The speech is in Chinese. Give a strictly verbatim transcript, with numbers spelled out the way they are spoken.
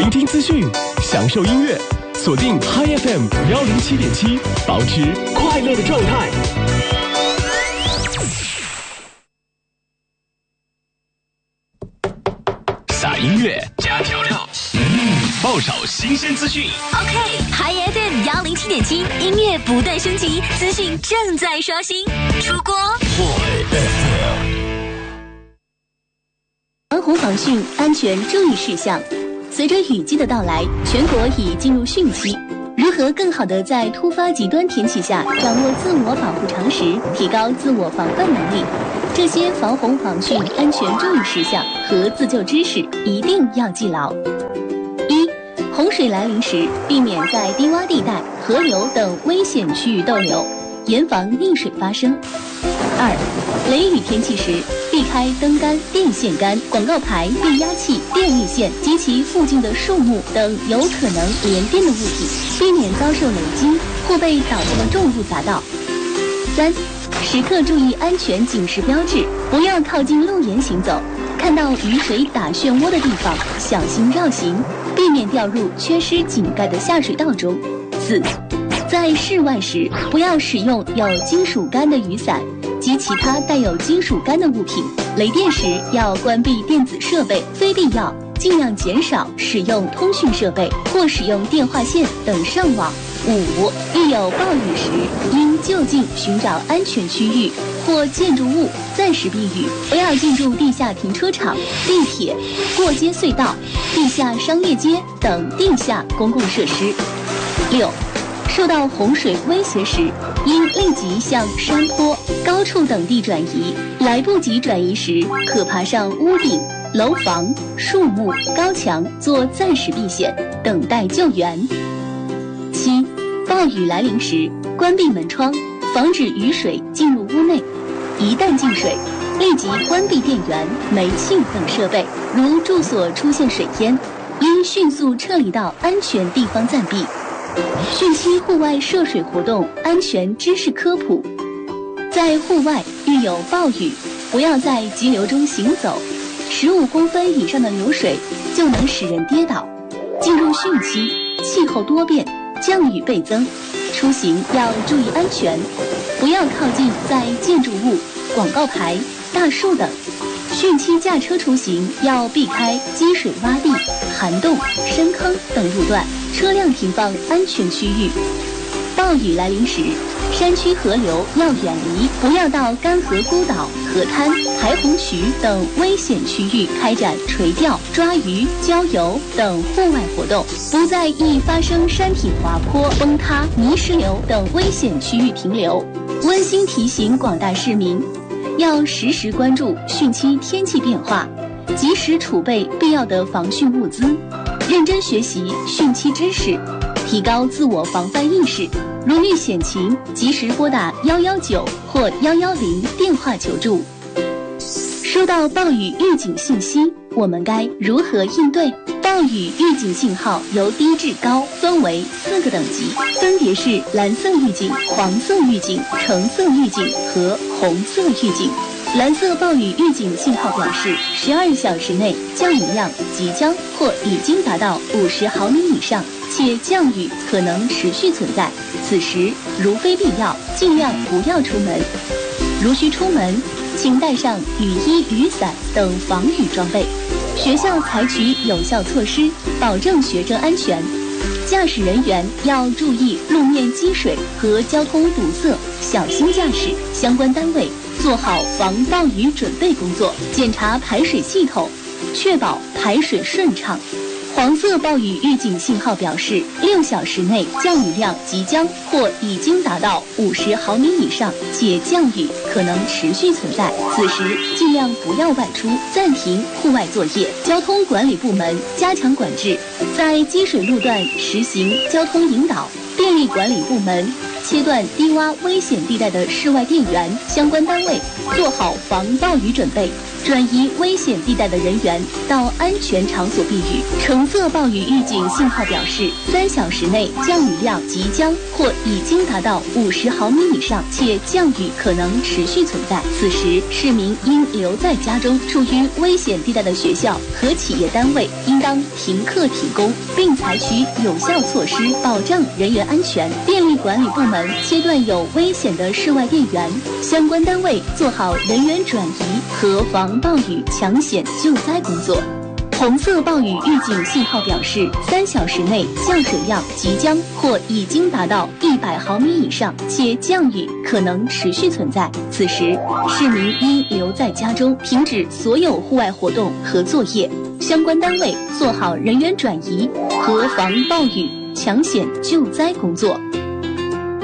聆听资讯，享受音乐，锁定 Hi F M 幺零七点七，保持快乐的状态。撒音乐，加调料，嗯，爆炒新鲜资讯。 OK，Hi F M 幺零七点七，音乐不断升级，资讯正在刷新。出锅。防洪防汛安全注意事项。随着雨季的到来，全国已进入汛期。如何更好地在突发极端天气下掌握自我保护常识，提高自我防范能力？这些防洪防汛安全注意事项和自救知识一定要记牢。一、洪水来临时，避免在低洼地带、河流等危险区域逗留，严防溺水发生。二、雷雨天气时，避开灯杆、电线杆、广告牌、变压器、电力线及其附近的树木等有可能连电的物体，避免遭受雷击或被导向的重物砸到。三、时刻注意安全警示标志，不要靠近路沿行走，看到雨水打漩涡的地方，小心绕行，避免掉入缺失井盖的下水道中。四、在室外时，不要使用有金属杆的雨伞及其他带有金属杆的物品。雷电时要关闭电子设备，非必要尽量减少使用通讯设备或使用电话线等上网。五、遇有暴雨时，应就近寻找安全区域或建筑物暂时避雨，不要进入地下停车场、地铁、过街隧道、地下商业街等地下公共设施。六、受到洪水威胁时，应立即向山坡、高处等地转移，来不及转移时，可爬上屋顶、楼房、树木、高墙做暂时避险，等待救援。七、暴雨来临时，关闭门窗，防止雨水进入屋内。一旦进水，立即关闭电源、煤气等设备。如住所出现水淹，应迅速撤离到安全地方暂避。汛期户外涉水活动安全知识科普：在户外遇有暴雨，不要在急流中行走，十五公分以上的流水就能使人跌倒。进入汛期，气候多变，降雨倍增，出行要注意安全，不要靠近在建筑物、广告牌、大树等。汛期驾车出行要避开积水洼地、涵洞、深坑等路段，车辆停放安全区域。暴雨来临时，山区河流要远离，不要到干涸孤岛、河滩、排洪渠等危险区域开展垂钓、抓鱼、郊游等户外活动，不在易发生山体滑坡、崩塌、泥石流等危险区域停留。温馨提醒广大市民，要时时关注汛期天气变化，及时储备必要的防汛物资，认真学习汛期知识，提高自我防范意识。如遇险情，及时拨打一一九或一一零电话求助。收到暴雨预警信息，我们该如何应对？暴雨预警信号由低至高分为四个等级，分别是蓝色预警、黄色预警、橙色预警和红色预警。蓝色暴雨预警信号表示，十二小时内降雨量即将或已经达到五十毫米以上，且降雨可能持续存在。此时如非必要，尽量不要出门。如需出门，请带上雨衣、雨伞等防雨装备。学校采取有效措施，保证学生安全。驾驶人员要注意路面积水和交通堵塞，小心驾驶。相关单位做好防暴雨准备工作，检查排水系统，确保排水顺畅。黄色暴雨预警信号表示，六小时内降雨量即将或已经达到五十毫米以上，且降雨可能持续存在。此时尽量不要外出，暂停户外作业。交通管理部门加强管制，在积水路段实行交通引导。电力管理部门切断低洼危险地带的室外电源。相关单位做好防暴雨准备， 转移危险地带的人员到安全场所避雨。橙色暴雨预警信号表示，三小时内降雨量即将或已经达到五十毫米以上，且降雨可能持续存在。此时，市民应留在家中，处于危险地带的学校和企业单位应当停课停工，并采取有效措施保障人员安全。电力管理部门切断有危险的室外电源，相关单位做好人员转移和防暴雨抢险救灾工作。红色暴雨预警信号表示，三小时内降水量即将或已经达到一百毫米以上，且降雨可能持续存在。此时，市民应留在家中，停止所有户外活动和作业。相关单位做好人员转移和防暴雨抢险救灾工作。